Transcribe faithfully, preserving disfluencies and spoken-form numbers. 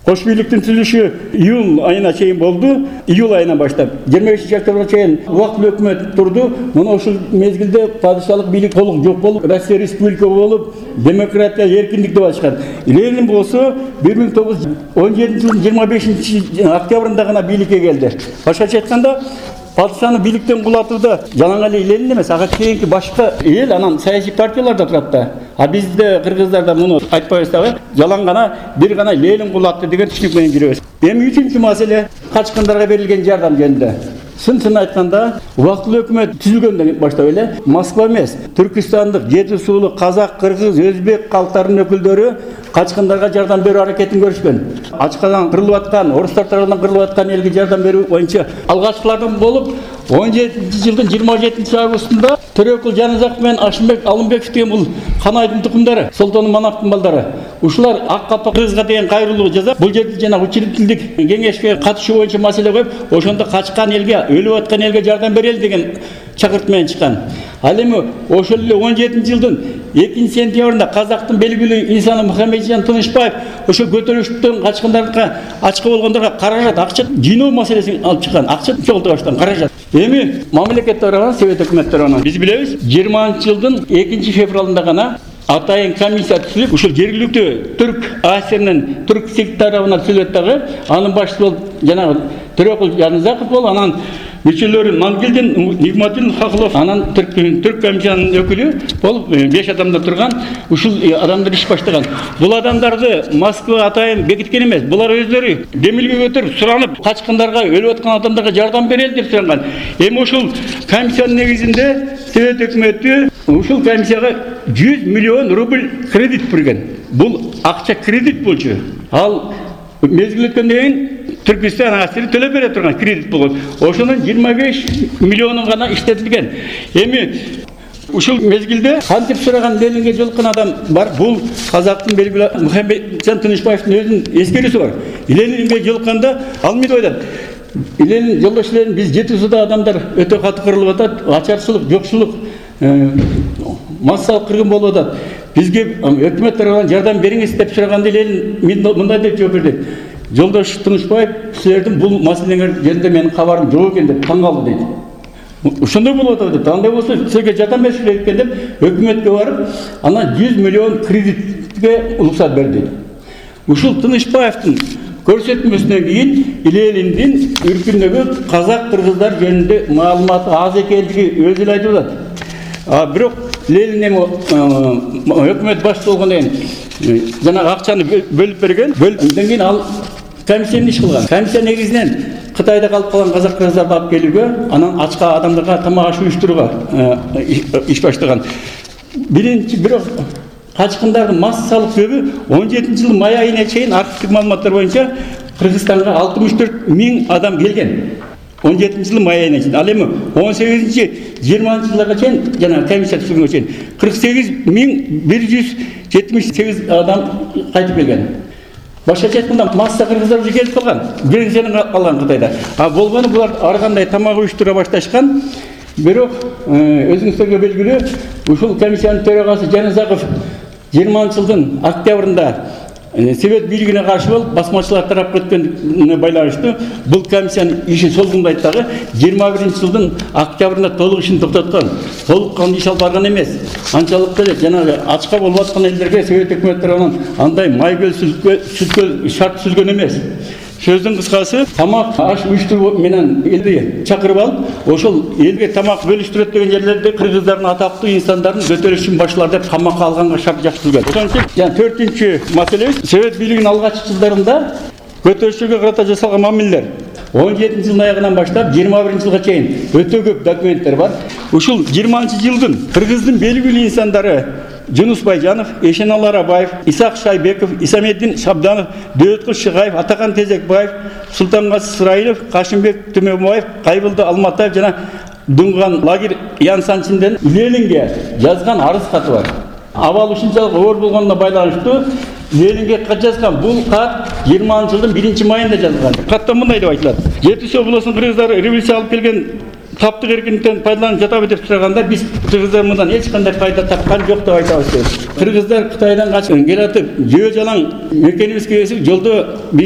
Кош бийликтин түзүлүшү июль айына чейин болду. Июль айынан баштап жыйырма бешинчи октябрга чейин убактылуу өкмөт турду. Мына ушул мезгилде падышалык бийлик толук жок болуп, Россия республика болуп, демократия, эркиндик деп атышкан. Ленин болсо бир миң тогуз жүз он жетинчи жылдын жыйырма бешинчи октябрында гана бийликке келди. Башкача айтканда, падышаны бийликтен кулатууда Жалаңали Ленин эмес, ага кийинки башка эл, анан саясий партияларда турат да. А бизде кыргыздарда муну айтпайбыз дагы, жалаң гана бир гана Ленин кулатты деген түшүнүк менен жүрөбүз. Эми үчүнчү маселе качкындарга берилген жардам жөнүндө. Сын-сын айтканда, убактылуу өкмөт түзүлгөндөн баштап эле Москва эмес, Түркистандык, жети суулук, казак, кыргыз, өзбек калктарынын өкүлдөрү качкындарга жардам берүү аракетин көрүшкөн. Ачкадан кырылып аткан, орустар тарабынан кырылып аткан элге жардам берүү боюнча алгачкылардан болуп, он жетинчи жылдын жыйырма жетинчи августунда Төрөкул Жанызаков менен Ашымбек Алымбеков деген бул Канайдын тукумдары, Солтон Манактын балдары. Ушулар ак капка кыргызга деген кайрылуу жасап, бул жерде жана учредительдик кеңешке катышуу боюнча маселе коюп, ошондо качкан элге, өлүп аткан элге жардам берели деген чакырт менен чыккан. Ал эми ошол эле он жетинчи жылдын экинчи сентябрында казактын белгилүү инсаны Мухаммеджан Тынышбаев ошо көтөрүлүштөн качкандардыга, ачка болгондорго каражат, акча жыйноо маселесин алып чыккан. Акча жоготуп баштаган каражат. Эми мамлекет тарабынан, Совет өкмөт тарабынан биз билебиз, жыйырманчы жылдын экинчи февралында гана атайын комиссия түзүлүп, ушул жергиликтүү түрк АСРнин түрк сек тарабынан түзүлөт дагы. Анын башчысы болуп жанагы Төрөкул Жанызаков болуп, анан мүчөлөрү Мангилдин, Нигматуллин Хакылов, анан түрк түрк комиссиянын өкүлү болуп беш адамда турган. Ушул адамдар иш баштаган. Бул адамдарды Москва атайын бекиткен эмес. Булар өздөрү демилге көтөрүп суранып, качкындарга, өлүп аткан адамдарга жардам берели деп суранган. Эми ушул комиссиянын негизинде Совет өкмөтү ушул комиссияга жүз миллион рубль кредит берген. Бул акча кредит болчу. Ал мезгил өткөндөн кийин Түркистан АСР төлөп бере турган кредит болгон. Ошонун жыйырма беш миллиону гана иштетилген. Эми ушул мезгилде кантип сураган Ленинге жолуккан адам бар. Бул казактын белгилүү Мухаммеджан Тынышбаевдин өзүнүн эскерүүсү бар. Ленинге жолукканда ал эмне ойлойт? Ленин жолдош Ленин, биз жети сууда адамдар өтө катуу кырылып атат, ачарчылык, жокчулук, массалык кыргын болуп атат. Бизге өкмөт тарабынан жардам бериңиз деп сураганда Ленин мындай деп жооп берди. Жолдош Тынышбаев, силердин бул маселеңер жөнүндө менин кабарым жок экен деп таң калды дейт. Ошондой болуп атат дейт. Андай болсо силерге жардам бериш керек экен деп өкмөткө барып, анан жүз миллион кредитке уруксат берди. Ушул Тынышбаевдин көрсөтмөсүнөн кийин Лениндин үркүндөгү казак кыргыздар жөнүндө маалыматы аз экендиги өзү эле айтып атат. А бирок Ленин эми өкмөт башчысы болгондон кийин жанагы акчаны бөлүп берген. Бөлүндөн кийин ал комиссияны иш кылган. Комиссия негизинен Кытайда калып калган казак кыргыздарды алып келүүгө, анан ачка адамдарга тамак аш уюштурууга иш баштаган. Биринчи бирок качкындардын массалык көбү он жетинчи жылдын май айына чейин архивдик маалыматтар боюнча Кыргызстанга алтымыш төрт миң адам келген. он жетинчи жылдын май айына чейин. Ал эми он сегизинчи жыйырманчы жылдарга чейин жана комиссия түзүлгөнгө чейин кырк сегиз миң бир жүз жетимиш сегиз адам кайтып келген. Башкача айтканда масса кыргыздар уже келип калган. Биринчиден калган Кытайда. А болгону булар ар кандай тамак уюштура башташкан. Бирок өзүңүздөргө белгилүү, ушул комиссиянын төрагасы Жанызаков жыйырманчы жылдын октябрында Совет бийлигине каршы болуп, басмачылар тарапка өткөнүнө байланыштуу бул комиссиянын ишин солгундайт дагы жыйырма биринчи жылдын октябрында толук ишин токтоткон. Толук кандай иш алып барган эмес. Анчалык эле жанагы ачка болуп аткан элдерге Совет өкмөт тарабынан андай майгөл сүткө сүткө шарт түзүлгөн эмес. Сөздүн кыскасы, тамак аш уюштуруу менен элди чакырып алып, ошол элге тамак бөлүштүрөт деген жерлерде кыргыздардын атактуу инсандарын көтөрүшүн башлар деп камакка алганга шарт жактырылган. Ошончо жана төртүнчү маселе, Совет бийлигинин алгачкы жылдарында көтөрүшүүгө карата жасалган мамилелер он жетинчи жылдын аягынан баштап жыйырма биринчи жылга чейин өтө көп документтер бар. Ушул жыйырманчы жылдын кыргыздын белгилүү инсандары Жунус Байжанов, Эшеналы Арабаев, Исак Шайбеков, Исамеддин Шабданов, Дөөткүл Шыгаев, Атакан Тезекбаев, Султангасы Ысрайылов, Кашымбек Түмөбаев, Кайбылды Алматаев жана Дунган лагерь Ян Санчинден Ленинге жазган арыз каты бар. Абал ушунчалык оор болгонуна байланыштуу Ленинге кат жазган. Бул кат жыйырманчы жылдын биринчи майында жазылган. Катта мындай деп айтылат. Жети Суу облусунун кыргыздары революция алып келген таптык эркиндиктен пайдаланып жатабы деп сураганда, биз кыргыздар мындан эч кандай пайда тапкан жок деп айтабыз. Кыргыздар Кытайдан качып келатып, жөө жалаң мекенибизге келип жолдо